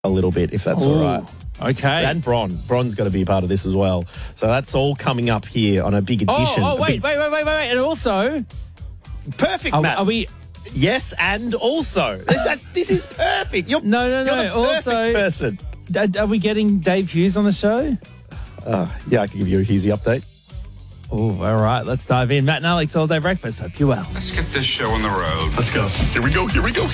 a little bit, if that's all right. Okay. And Bron. Bron's got to be a part of this as well. So that's all coming up here on a big edition. Wait. And also... Perfect, Matt. Are we... Yes, and also. This is perfect. You're No. the perfect Also, person. Are we getting Dave Hughes on the show? Yeah, I can give you a Hughesy update. Oh, all right. Let's dive in. Matt and Alex, All Day Breakfast. Hope you're well. Let's get this show on the road. Let's go. Here we go.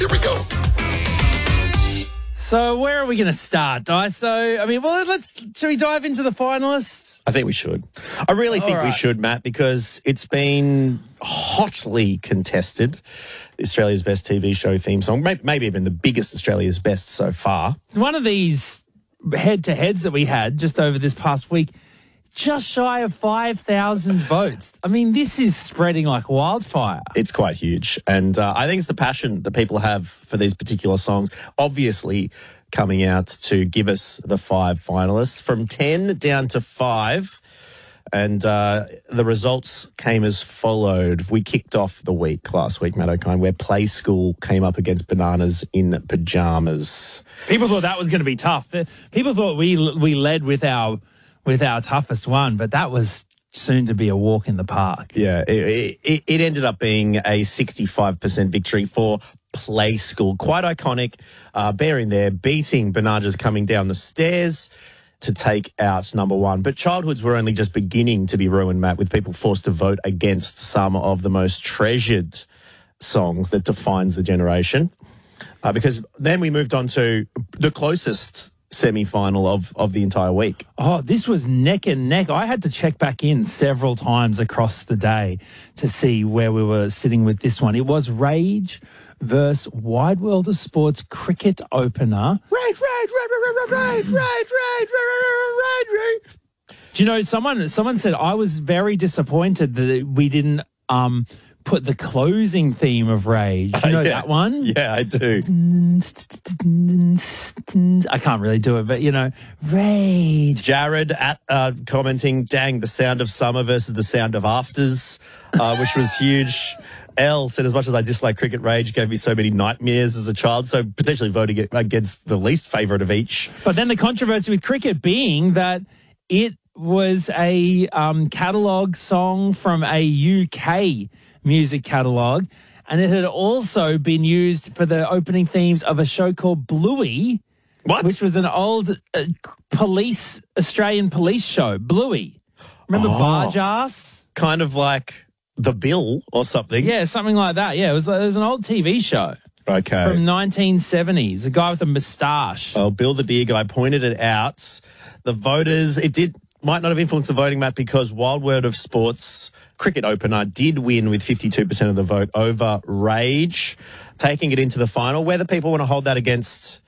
So where are we going to start, Di? So, should we dive into the finalists? I think we should. I really think we right. should, Matt, because it's been hotly contested. Australia's best TV show theme song, maybe even the biggest Australia's best so far. One of these head-to-heads that we had just over this past week, just shy of 5,000 votes. I mean, this is spreading like wildfire. It's quite huge. And I think it's the passion that people have for these particular songs, obviously coming out to give us the 5 finalists from 10 down to 5. And the results came as followed. We kicked off the week last week, Matt O'Kine, where Play School came up against Bananas in Pyjamas. People thought that was going to be tough. People thought we led with our toughest one, but that was soon to be a walk in the park. Yeah, it ended up being a 65% victory for Play School. Quite iconic. Bear in there, beating Bananas coming down the stairs to take out number 1. But childhoods were only just beginning to be ruined, Matt, with people forced to vote against some of the most treasured songs that defines the generation. Because then we moved on to the closest semi-final of the entire week. Oh, this was neck and neck. I had to check back in several times across the day to see where we were sitting with this one. It was Rage versus Wide World of Sports cricket opener. Rage. Do you know, someone said, I was very disappointed that we didn't put the closing theme of Rage. You know that one? Yeah, I do. I can't really do it, but, Rage. Jared commenting, dang, the sound of summer versus the sound of afters, which was huge. Elle said, as much as I dislike cricket, Rage gave me so many nightmares as a child, so potentially voting against the least favourite of each. But then the controversy with cricket being that it was a catalogue song from a UK music catalogue, and it had also been used for the opening themes of a show called Bluey, which was an old Australian police show. Bluey. Remember Barge Ass? Kind of like The Bill or something. Yeah, something like that. Yeah, it was an old TV show. Okay. From 1970s, a guy with a moustache. Well, Bill the Beer Guy pointed it out. The voters, might not have influenced the voting, Matt, because Wild World of Sports cricket opener did win with 52% of the vote over Rage, taking it into the final. Whether people want to hold that against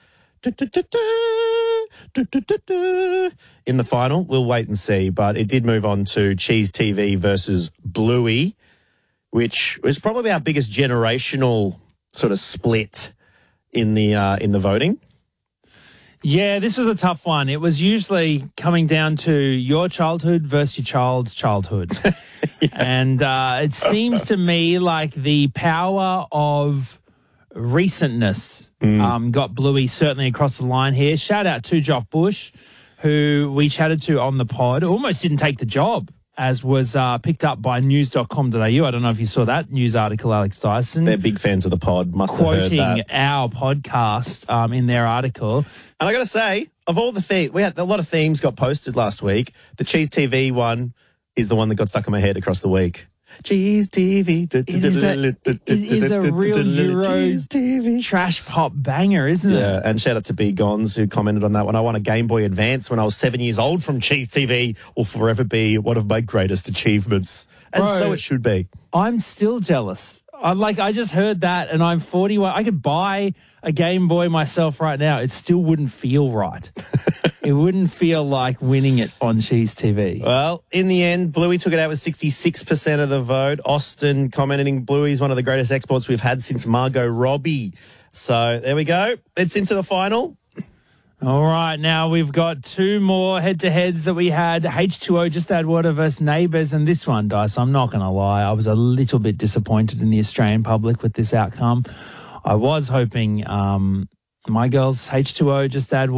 in the final, we'll wait and see. But it did move on to Cheese TV versus Bluey, which was probably our biggest generational sort of split in the voting. Yeah, this was a tough one. It was usually coming down to your childhood versus your child's childhood. Yeah. And it seems to me like the power of recentness got Bluey certainly across the line here. Shout out to Joff Bush, who we chatted to on the pod. Almost didn't take the job, as was picked up by news.com.au. I don't know if you saw that news article, Alex Dyson. They're big fans of the pod, must have heard that. Quoting our podcast in their article. And I got to say, of all the themes, we had a lot of themes got posted last week. The Cheese TV one is the one that got stuck in my head across the week. Cheese TV. It is a real Euro trash pop banger, isn't it? Yeah, and shout out to B. Gons who commented on that one. I won a Game Boy Advance when I was 7 years old from Cheese TV. Will forever be one of my greatest achievements. And so it should be. I'm still jealous. I just heard that and I'm 41. I could buy a Game Boy myself right now. It still wouldn't feel right. It wouldn't feel like winning it on Cheese TV. Well, in the end, Bluey took it out with 66% of the vote. Austin commenting, Bluey's one of the greatest exports we've had since Margot Robbie. So there we go. It's into the final. All right, now we've got 2 more head-to-heads that we had. H2O Just Add Water versus Neighbours, and this one, Dice, I'm not going to lie, I was a little bit disappointed in the Australian public with this outcome. I was hoping My girls, H2O, just add